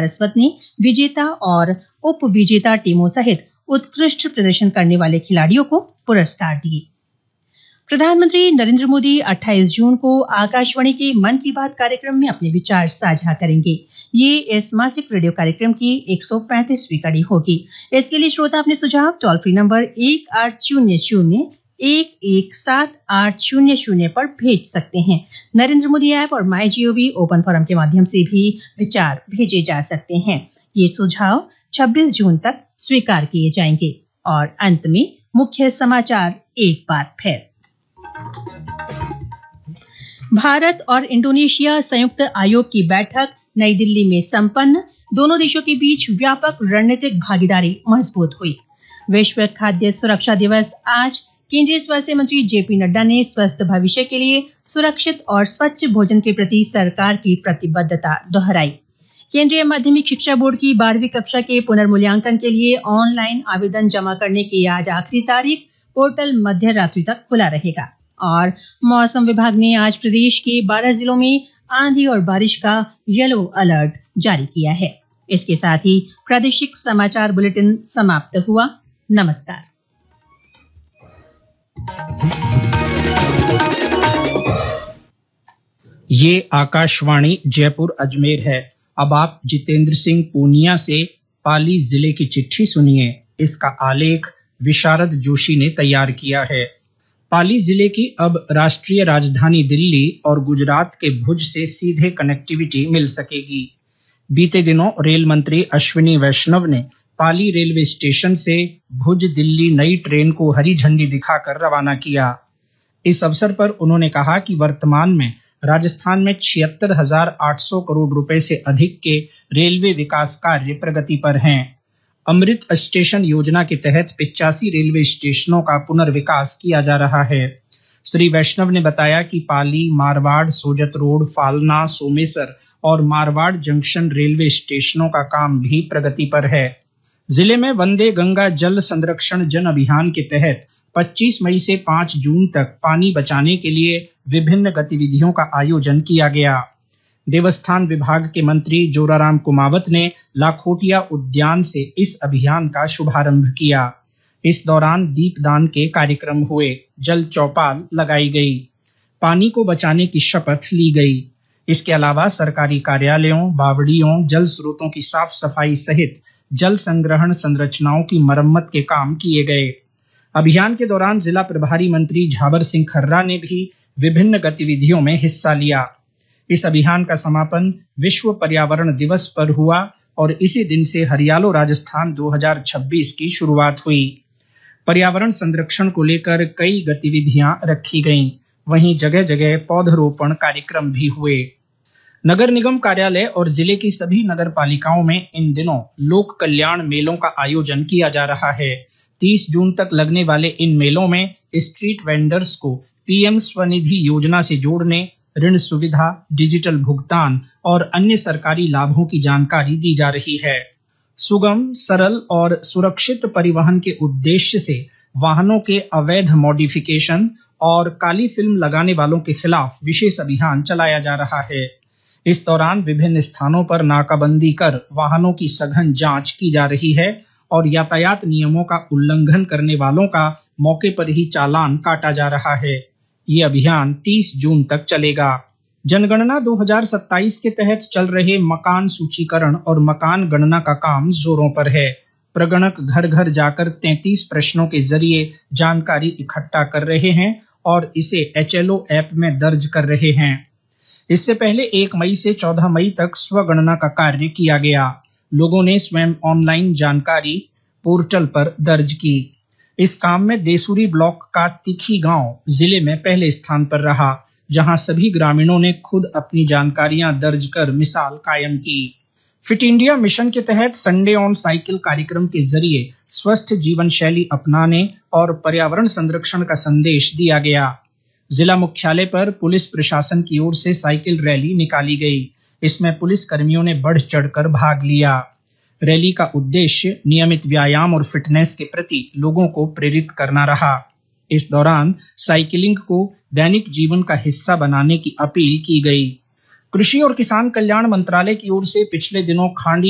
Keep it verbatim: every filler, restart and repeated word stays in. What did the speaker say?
सारस्वत ने विजेता और उप विजेता टीमों सहित उत्कृष्ट प्रदर्शन करने वाले खिलाड़ियों को पुरस्कार दिए। प्रधानमंत्री नरेंद्र मोदी अट्ठाईस जून को आकाशवाणी के मन की बात कार्यक्रम में अपने विचार साझा करेंगे। ये इस मासिक रेडियो कार्यक्रम की एक सौ पैंतीसवीं कड़ी होगी। इसके लिए श्रोता अपने सुझाव टोल फ्री नंबर एक आठ शून्य शून्य एक एक सात आठ शून्य शून्य पर भेज सकते हैं। नरेंद्र मोदी ऐप और माई जीओवी ओपन फोरम के माध्यम से भी विचार भेजे जा सकते हैं। ये सुझाव छब्बीस जून तक स्वीकार किए जाएंगे। और अंत में मुख्य समाचार एक बार फिर। भारत और इंडोनेशिया संयुक्त आयोग की बैठक नई दिल्ली में संपन्न। दोनों देशों के बीच व्यापक रणनीतिक भागीदारी मजबूत हुई। विश्व खाद्य सुरक्षा दिवस आज। केंद्रीय स्वास्थ्य मंत्री जेपी नड्डा ने स्वस्थ भविष्य के लिए सुरक्षित और स्वच्छ भोजन के प्रति सरकार की प्रतिबद्धता दोहराई। केंद्रीय माध्यमिक शिक्षा बोर्ड की बारहवीं कक्षा के पुनर्मूल्यांकन के लिए ऑनलाइन आवेदन जमा करने की आज आखिरी तारीख। पोर्टल मध्य रात्रि तक खुला रहेगा। और मौसम विभाग ने आज प्रदेश के बारह जिलों में आंधी और बारिश का येलो अलर्ट जारी किया है। इसके साथ ही प्रादेशिक समाचार बुलेटिन समाप्त हुआ। नमस्कार। ये आकाशवाणी जयपुर अजमेर है। अब आप जितेंद्र सिंह पूनिया से पाली जिले की चिट्ठी सुनिए। इसका आलेख विशारद जोशी ने तैयार किया है। पाली जिले की अब राष्ट्रीय राजधानी दिल्ली और गुजरात के भुज से सीधे कनेक्टिविटी मिल सकेगी। बीते दिनों रेल मंत्री अश्विनी वैष्णव ने पाली रेलवे स्टेशन से भुज दिल्ली नई ट्रेन को हरी झंडी दिखाकर रवाना किया। इस अवसर पर उन्होंने कहा कि वर्तमान में राजस्थान में छिहत्तर हजार आठ सौ करोड़ रुपए से अधिक के रेलवे विकास कार्य प्रगति पर हैं। अमृत स्टेशन योजना के तहत पिचासी रेलवे स्टेशनों का पुनर्विकास किया जा रहा है। श्री वैष्णव ने बताया कि पाली, मारवाड़, सोजत रोड, फालना, सोमेसर और मारवाड़ जंक्शन रेलवे स्टेशनों का काम भी प्रगति पर है। जिले में वंदे गंगा जल संरक्षण जन अभियान के तहत पच्चीस मई से पाँच जून तक पानी बचाने के लिए विभिन्न गतिविधियों का आयोजन किया गया। देवस्थान विभाग के मंत्री जोराराम कुमावत ने लाखोटिया उद्यान से इस अभियान का शुभारंभ किया। इस दौरान दीपदान के कार्यक्रम हुए, जल चौपाल लगाई गई, पानी को बचाने की शपथ ली गई। इसके अलावा सरकारी कार्यालयों, बावड़ियों, जल स्रोतों की साफ सफाई सहित जल संग्रहण संरचनाओं की मरम्मत के काम किए गए। अभियान के दौरान जिला प्रभारी मंत्री झाबर सिंह खर्रा ने भी विभिन्न गतिविधियों में हिस्सा लिया। इस अभियान का समापन विश्व पर्यावरण दिवस पर हुआ और इसी दिन से हरियालो राजस्थान दो हज़ार छब्बीस की शुरुआत हुई। पर्यावरण संरक्षण को लेकर कई गतिविधियां रखी गईं। वहीं जगह जगह पौधरोपण कार्यक्रम भी हुए। नगर निगम कार्यालय और जिले की सभी नगर पालिकाओं में इन दिनों लोक कल्याण मेलों का आयोजन किया जा रहा है। तीस जून तक लगने वाले इन मेलों में स्ट्रीट वेंडर्स को पीएम स्वनिधि योजना से जोड़ने, ऋण सुविधा, डिजिटल भुगतान और अन्य सरकारी लाभों की जानकारी दी जा रही है। सुगम, सरल और सुरक्षित परिवहन के उद्देश्य से वाहनों के अवैध मॉडिफिकेशन और काली फिल्म लगाने वालों के खिलाफ विशेष अभियान चलाया जा रहा है। इस दौरान विभिन्न स्थानों पर नाकाबंदी कर वाहनों की सघन जांच की जा रही है और यातायात नियमों का उल्लंघन करने वालों का मौके पर ही चालान काटा जा रहा है। ये अभियान तीस जून तक चलेगा। जनगणना दो हज़ार सत्ताईस के तहत चल रहे मकान सूचीकरण और मकान गणना का काम जोरों पर है। प्रगणक घर घर जाकर तैंतीस प्रश्नों के जरिए जानकारी इकट्ठा कर रहे हैं और इसे एचएलओ ऐप में दर्ज कर रहे हैं। इससे पहले एक मई से चौदह मई तक स्वगणना का कार्य किया गया। लोगों ने स्वयं ऑनलाइन जानकारी पोर्टल पर दर्ज की। इस काम में देसूरी ब्लॉक का तिखी गांव जिले में पहले स्थान पर रहा, जहां सभी ग्रामीणों ने खुद अपनी जानकारियां दर्ज कर मिसाल कायम की। फिट इंडिया मिशन के तहत संडे ऑन साइकिल कार्यक्रम के जरिए स्वस्थ जीवन शैली अपनाने और पर्यावरण संरक्षण का संदेश दिया गया। जिला मुख्यालय पर पुलिस प्रशासन की ओर से साइकिल रैली निकाली गई। इसमें पुलिस कर्मियों ने बढ़ चढ़कर भाग लिया। रैली का उद्देश्य नियमित व्यायाम और फिटनेस के प्रति लोगों को प्रेरित करना रहा। इस दौरान साइकिलिंग को दैनिक जीवन का हिस्सा बनाने की अपील की गई। कृषि और किसान कल्याण मंत्रालय की ओर से पिछले दिनों खांडी